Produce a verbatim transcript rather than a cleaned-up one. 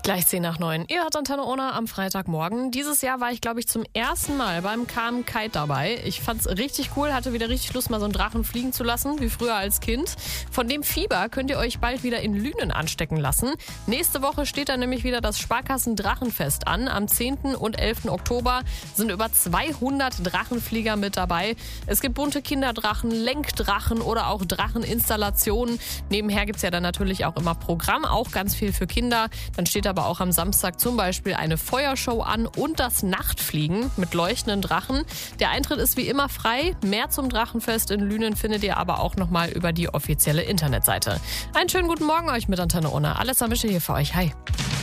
Gleich zehn nach neun. Ihr hört Antenne Ohne am Freitagmorgen. Dieses Jahr war ich, glaube ich, zum ersten Mal beim K M Kite dabei. Ich fand's richtig cool, hatte wieder richtig Lust, mal so einen Drachen fliegen zu lassen, wie früher als Kind. Von dem Fieber könnt ihr euch bald wieder in Lünen anstecken lassen. Nächste Woche steht dann nämlich wieder das Sparkassen-Drachenfest an. Am zehnten und elften Oktober sind über zweihundert Drachenflieger mit dabei. Es gibt bunte Kinderdrachen, Lenkdrachen oder auch Dracheninstallationen. Nebenher gibt's ja dann natürlich auch immer Programm, auch ganz viel für Kinder. Dann steht aber auch am Samstag zum Beispiel eine Feuershow an und das Nachtfliegen mit leuchtenden Drachen. Der Eintritt ist wie immer frei. Mehr zum Drachenfest in Lünen findet ihr aber auch nochmal über die offizielle Internetseite. Einen schönen guten Morgen euch mit Antenne Ohne. Alessa Mische hier für euch. Hi.